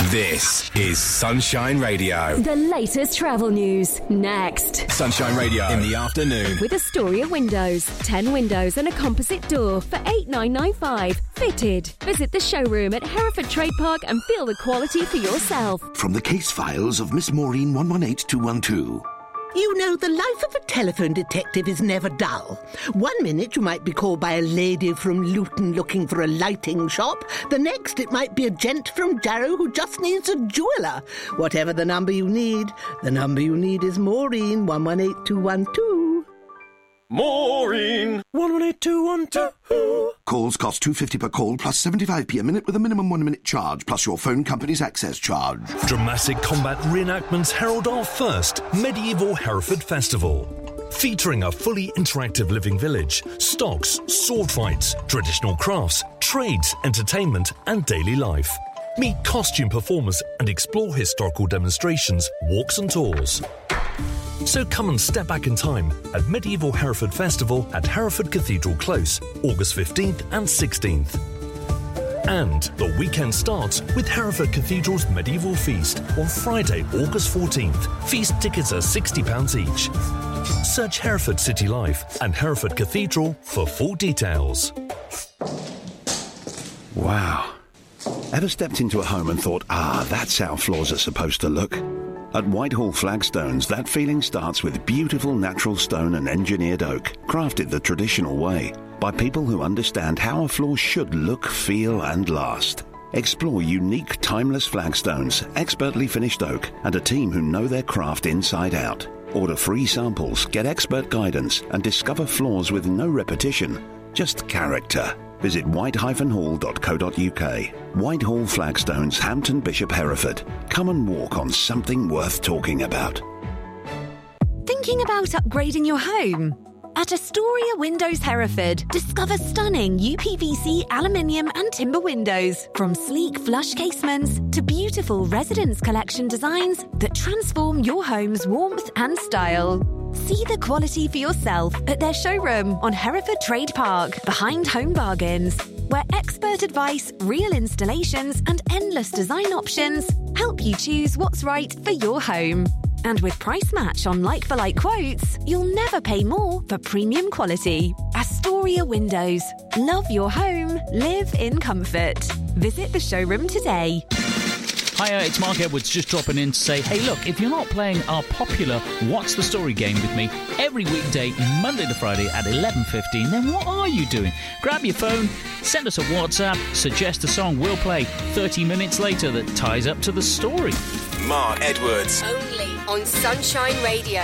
This is Sunshine Radio. The latest travel news, next. Sunshine Radio in the afternoon. With Astoria Windows. 10 windows and a composite door for $8,995. Fitted. Visit the showroom at Hereford Trade Park and feel the quality for yourself. From the case files of Miss Maureen 118212. You know, the life of a telephone detective is never dull. 1 minute you might be called by a lady from Luton looking for a lighting shop. The next it might be a gent from Jarrow who just needs a jeweller. Whatever the number you need is Maureen 118212. Maureen 118212. Calls cost $2.50 per call plus 75p a minute with a minimum 1 minute charge plus your phone company's access charge. Dramatic combat reenactments herald our first medieval Hereford Festival. Featuring a fully interactive living village, stocks, sword fights, traditional crafts, trades, entertainment and daily life. Meet costume performers and explore historical demonstrations, walks and tours. So come and step back in time at Medieval Hereford Festival at Hereford Cathedral Close, August 15th and 16th. And the weekend starts with Hereford Cathedral's Medieval Feast on Friday, August 14th. Feast tickets are £60 each. Search Hereford City Life and Hereford Cathedral for full details. Wow. Ever stepped into a home and thought, that's how floors are supposed to look? At Whitehall Flagstones, that feeling starts with beautiful natural stone and engineered oak, crafted the traditional way, by people who understand how a floor should look, feel and last. Explore unique, timeless flagstones, expertly finished oak, and a team who know their craft inside out. Order free samples, get expert guidance, and discover floors with no repetition, just character. Visit white-hall.co.uk. Whitehall Flagstones, Hampton Bishop, Hereford. Come and walk on something worth talking about. Thinking about upgrading your home? At Astoria Windows Hereford, discover stunning UPVC, aluminium and timber windows. From sleek flush casements to beautiful residence collection designs that transform your home's warmth and style. See the quality for yourself at their showroom on Hereford Trade Park, behind Home Bargains, where expert advice, real installations and endless design options help you choose what's right for your home. And with price match on like-for-like quotes, you'll never pay more for premium quality. Astoria Windows. Love your home. Live in comfort. Visit the showroom today. Hiya, it's Mark Edwards just dropping in to say, hey look, if you're not playing our popular What's the Story game with me every weekday, Monday to Friday at 11:15, then what are you doing? Grab your phone, send us a WhatsApp, suggest a song we'll play 30 minutes later that ties up to the story. Mark Edwards. Only on Sunshine Radio.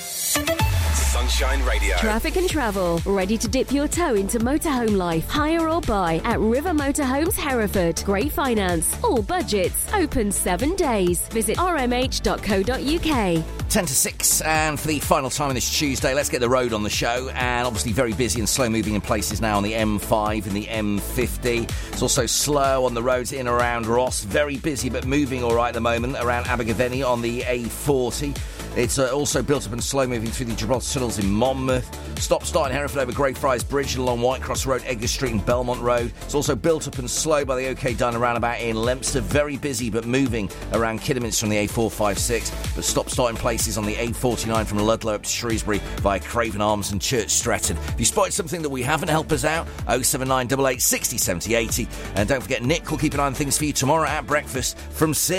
Sunshine Radio. Traffic and travel. Ready to dip your toe into motorhome life? Hire or buy at River Motorhomes Hereford. Great finance. All budgets. Open 7 days. Visit rmh.co.uk. 10 to 6, and for the final time on this Tuesday, let's get the road on the show. And obviously very busy and slow moving in places now on the M5 and the M50. It's also slow on the roads in and around Ross. Very busy but moving all right at the moment around Abergavenny on the A40. It's also built up and slow moving through the Gibraltar Tunnels in Monmouth. Stop-start in Hereford over Greyfriars Bridge and along Whitecross Road, Edgar Street and Belmont Road. It's also built up and slow by the OK Dun roundabout in Leinster. Very busy but moving around Kidderminster on the A456. But stop-start in places on the A49 from Ludlow up to Shrewsbury via Craven Arms and Church Stretton. If you spotted something that we haven't, help us out. 07988 60 70 80. And don't forget, Nick will keep an eye on things for you tomorrow at breakfast from 6.